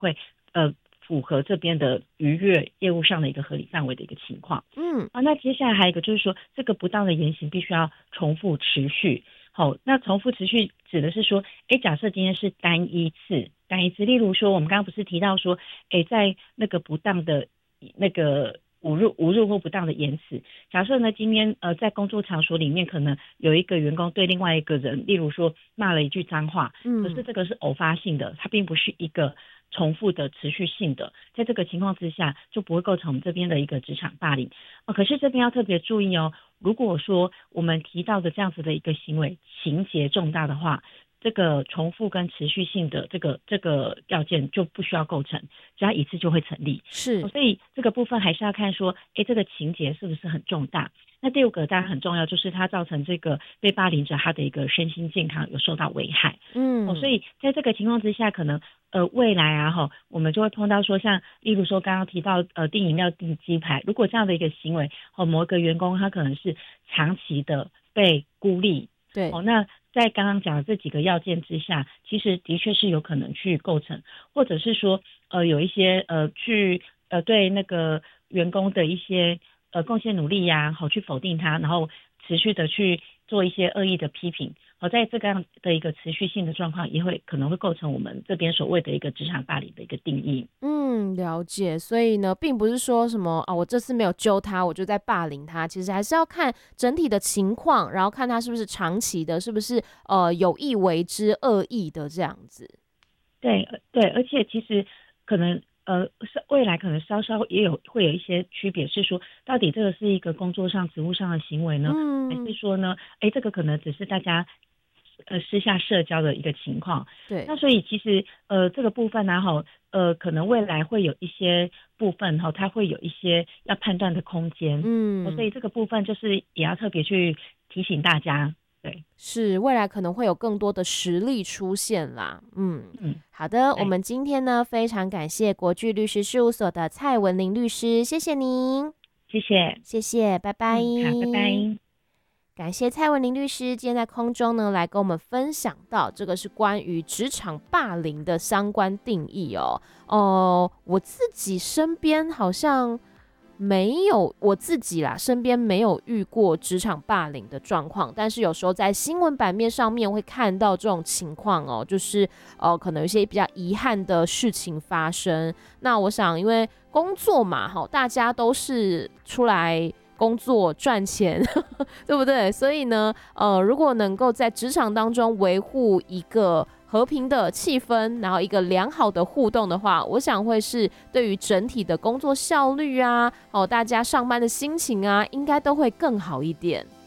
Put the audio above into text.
会符合这边的逾越业务上的一个合理范围的一个情况。那接下来还有一个就是说，这个不当的言行必须要重复持续。好，那重复持续指的是说，假设今天是单一次，例如说我们刚刚不是提到说，在那个不当的那个侮辱或不当的言辞，假设呢今天在工作场所里面可能有一个员工对另外一个人，例如说骂了一句脏话，可是这个是偶发性的，它并不是一个重复的持续性的，在这个情况之下就不会构成我们这边的一个职场霸凌。可是这边要特别注意哦，如果说我们提到的这样子的一个行为情节重大的话，这个重复跟持续性的这个要件就不需要构成，只要一次就会成立。 是， 所以这个部分还是要看说，这个情节是不是很重大。那第二个当然很重要，就是它造成这个被霸凌者他的一个身心健康有受到危害。所以在这个情况之下，可能未来啊我们就会碰到说，像例如说刚刚提到订饮料订鸡排，如果这样的一个行为某一个员工他可能是长期的被孤立， 对， 那在刚刚讲的这几个要件之下，其实的确是有可能去构成，或者是说有一些去对那个员工的一些贡献努力呀，去否定他，然后持续的去做一些恶意的批评，在这个样的一个持续性的状况，也会可能会构成我们这边所谓的一个职场霸凌的一个定义。 了解。所以呢，并不是说什么我这次没有揪他，我就在霸凌他。其实还是要看整体的情况，然后看他是不是长期的，是不是有意为之、恶意的这样子。 对，而且其实可能未来可能稍稍会有一些区别，是说到底这个是一个工作上职务上的行为呢，还是说呢，这个可能只是大家私下社交的一个情况。 对， 那所以其实这个部分呢可能未来会有一些部分它会有一些要判断的空间。所以这个部分就是也要特别去提醒大家。对， 是未来可能会有更多的实力出现啦。好的，我们今天呢非常感谢国巨律师事务所的蔡文玲律师，谢谢您，谢谢，拜拜。 好，拜拜。 感谢蔡文玲律师今天在空中呢来跟我们分享到这个是关于职场霸凌的相关定义哦。我自己身边好像没有，我自己啦身边没有遇过职场霸凌的状况，但是有时候在新闻版面上面会看到这种情况就是可能有一些比较遗憾的事情发生。那我想因为工作嘛大家都是出来工作赚钱对不对？所以呢如果能够在职场当中维护一个和平的气氛，然后一个良好的互动的话，我想会是对于整体的工作效率啊大家上班的心情啊应该都会更好一点。